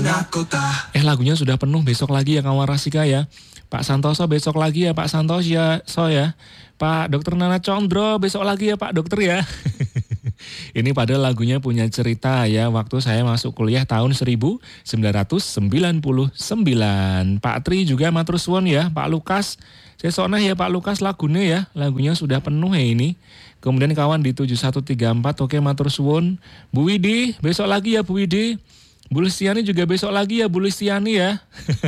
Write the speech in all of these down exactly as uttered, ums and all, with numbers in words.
Kelana Kota. Eh lagunya sudah penuh, besok lagi ya kawan Rasika ya. Pak Santoso besok lagi ya Pak Santoso ya, so ya. Pak Dokter Nana Condro besok lagi ya Pak Dokter ya. Ini padahal lagunya punya cerita ya. Waktu saya masuk kuliah tahun seribu sembilan ratus sembilan puluh sembilan. Pak Tri juga matur suwun ya. Pak Lukas, saya soneh ya Pak Lukas lagunya ya. Lagunya sudah penuh ya ini. Kemudian kawan di tujuh satu tiga empat, oke matur suwun. Bu Widi, besok lagi ya Bu Widi. Bu Listiani juga besok lagi ya Bu Listiani ya.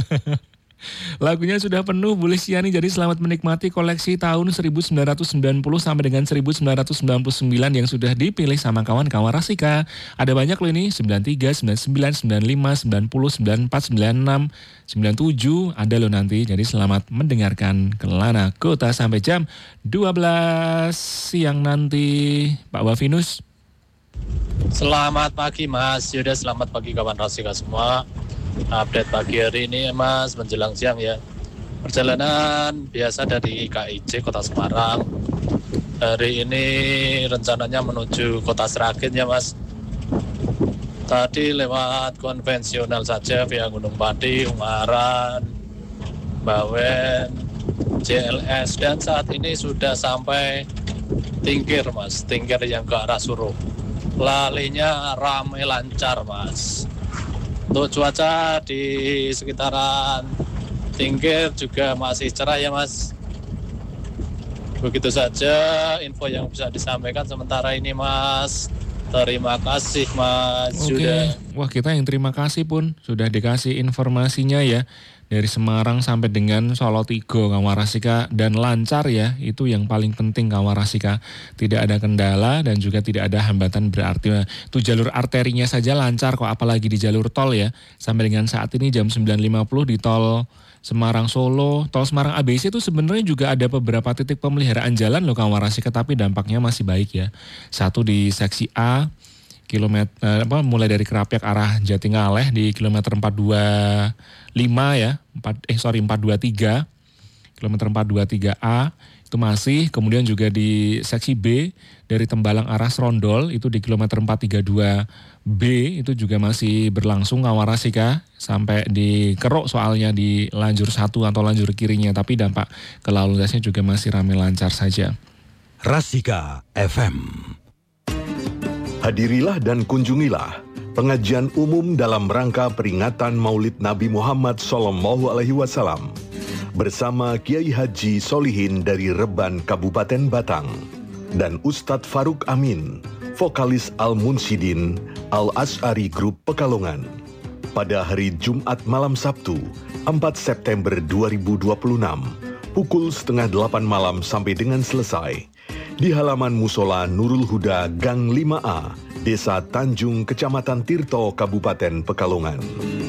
Lagunya sudah penuh Bu Listiani, jadi selamat menikmati koleksi tahun seribu sembilan ratus sembilan puluh sampai dengan seribu sembilan ratus sembilan puluh sembilan yang sudah dipilih sama kawan-kawan Rasika. Ada banyak loh ini, sembilan tiga, sembilan sembilan, sembilan lima, sembilan nol, sembilan empat, sembilan enam, sembilan tujuh, ada loh nanti. Jadi selamat mendengarkan Kelana Kota sampai jam dua belas siang nanti. Pak Wafinus. Selamat pagi Mas Yuda, selamat pagi kawan Rasika semua. Update pagi hari ini Mas menjelang siang ya. Perjalanan biasa dari K I C Kota Semarang. Hari ini rencananya menuju Kota Sragen ya Mas. Tadi lewat konvensional saja via Gunung Pati, Ungaran, Bawen, J L S, dan saat ini sudah sampai Tingkir Mas, Tingkir yang ke arah Suruh. Lalinya ramai lancar Mas. Untuk cuaca di sekitaran Tingkir juga masih cerah ya Mas. Begitu saja info yang bisa disampaikan sementara ini Mas. Terima kasih Mas Oke. Yuda. Wah kita yang terima kasih pun sudah dikasih informasinya ya. Dari Semarang sampai dengan Solo Tigo kawan Rasika, dan lancar ya, itu yang paling penting kawan Rasika. Tidak ada kendala dan juga tidak ada hambatan berarti. Nah, itu jalur arterinya saja lancar kok, apalagi di jalur tol ya. Sampai dengan saat ini jam sembilan lima puluh di tol Semarang Solo, tol Semarang A B C itu sebenarnya juga ada beberapa titik pemeliharaan jalan loh kawan Rasika, tapi dampaknya masih baik ya. Satu di seksi A, kilometer eh, apa mulai dari Kerapiak arah Jatingaleh di kilometer empat dua lima ya, empat eh sorry empat dua tiga, kilometer empat dua tiga A itu masih, kemudian juga di seksi B dari Tembalang arah Serondol itu di kilometer empat tiga dua B itu juga masih berlangsung kawan Rasika sampai di Keruk soalnya di lajur satu atau lajur kirinya, tapi dampak ke lalu lintasnya juga masih ramai lancar saja. Rasika F M. Hadirilah dan kunjungilah pengajian umum dalam rangka peringatan Maulid Nabi Muhammad Sallallahu Alaihi Wasallam bersama Kiai Haji Solihin dari Reban Kabupaten Batang dan Ustadz Faruk Amin, vokalis Al-Munsidin Al-Asy'ari Group Pekalongan pada hari Jumat malam Sabtu empat September dua ribu dua puluh enam pukul setengah delapan malam sampai dengan selesai di halaman Musola Nurul Huda Gang lima A, Desa Tanjung, Kecamatan Tirto, Kabupaten Pekalongan.